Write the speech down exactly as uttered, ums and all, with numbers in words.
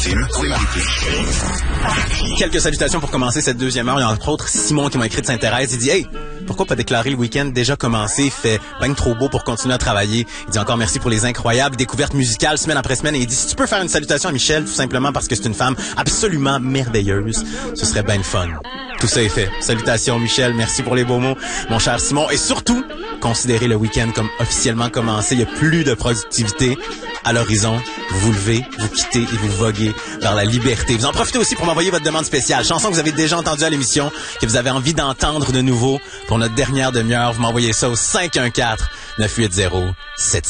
Quelques salutations pour commencer cette deuxième heure. Il y a entre autres Simon qui m'a écrit de Sainte-Thérèse. Il dit « Hey, pourquoi pas déclarer le week-end déjà commencé? Il fait ben trop beau pour continuer à travailler. » Il dit encore merci pour les incroyables découvertes musicales semaine après semaine. Et il dit « Si tu peux faire une salutation à Michel, tout simplement parce que c'est une femme absolument merveilleuse, ce serait ben le fun. » Tout ça est fait. Salutations Michel, merci pour les beaux mots, mon cher Simon. Et surtout, considérez le week-end comme officiellement commencé. Il n'y a plus de productivité à l'horizon. Vous vous levez, vous quittez et vous voguez vers la liberté. Vous en profitez aussi pour m'envoyer votre demande spéciale. Chanson que vous avez déjà entendue à l'émission, que vous avez envie d'entendre de nouveau pour notre dernière demi-heure. Vous m'envoyez ça au cinq un quatre, neuf huit zéro, sept